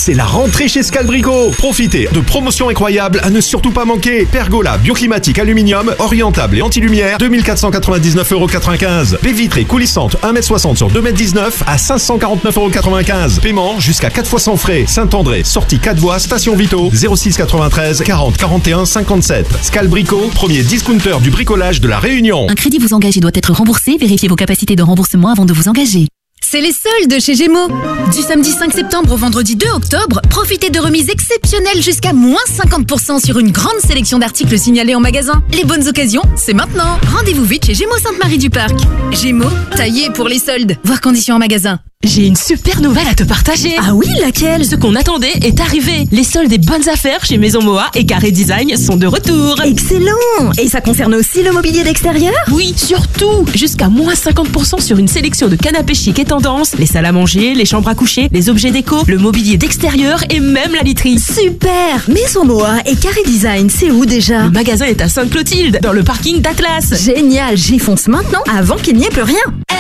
c'est la rentrée chez Scalbrico. Profitez de promotions incroyables à ne surtout pas manquer. Pergola bioclimatique aluminium, orientable et anti-lumière, 2499,95 €. Baie vitrée coulissante 1m60 sur 2m19 à 549,95 €. Paiement jusqu'à 4 fois sans frais. Saint-André, sortie 4 voies, station Vito, 06 93 40 41 57. Scalbrico, premier discounter du bricolage de la Réunion. Un crédit vous engage et doit être remboursé. Vérifiez vos capacités de remboursement avant de vous engager. C'est les soldes chez Gémeaux. Du samedi 5 septembre au vendredi 2 octobre, profitez de remises exceptionnelles jusqu'à moins 50% sur une grande sélection d'articles signalés en magasin. Les bonnes occasions, c'est maintenant. Rendez-vous vite chez Gémeaux Sainte-Marie-du-Parc. Gémeaux, taillé pour les soldes. Voir conditions en magasin. J'ai une super nouvelle à te partager. Ah oui, laquelle? Ce qu'on attendait est arrivé. Les soldes et bonnes affaires chez Maison Moa et Carré Design sont de retour. Excellent! Et ça concerne aussi le mobilier d'extérieur? Oui, surtout. Jusqu'à moins 50% sur une sélection de canapés chic et tendance, les salles à manger, les chambres à coucher, les objets déco, le mobilier d'extérieur et même la literie. Super! Maison Moa et Carré Design, c'est où déjà? Le magasin est à Sainte-Clotilde, dans le parking d'Atlas. Génial, j'y fonce maintenant avant qu'il n'y ait plus rien.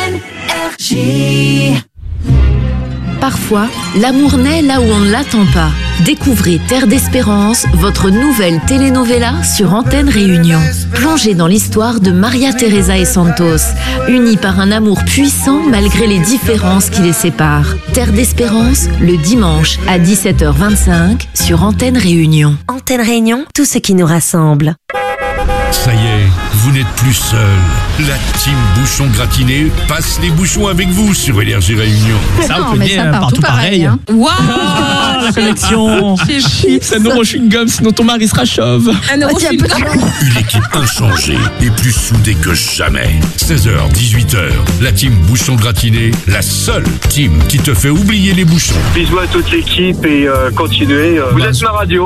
NRJ. Parfois, l'amour naît là où on ne l'attend pas. Découvrez Terre d'Espérance, votre nouvelle telenovela sur Antenne Réunion. Plongez dans l'histoire de Maria Teresa et Santos, unis par un amour puissant malgré les différences qui les séparent. Terre d'Espérance, le dimanche à 17h25 sur Antenne Réunion. Antenne Réunion, tout ce qui nous rassemble. Ça y est, vous n'êtes plus seul. La team Bouchon Gratiné passe les bouchons avec vous sur Énergie Réunion. Ça, on peut dire partout pareil. Waouh! La connexion. C'est un euro chewing-gum, sinon ton mari sera chauve. Un euro Une équipe inchangée et plus soudée que jamais. 16h, 18h, la team Bouchon Gratiné, la seule team qui te fait oublier les bouchons. Bisous à toute l'équipe et continuez. Vous êtes ma radio.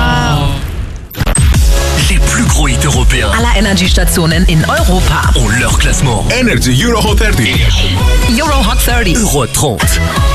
Les plus gros hits européens Alle Energiestationen in Europa. ont leur classement. Energy Euro 30. Euro Hot 30. Euro 30.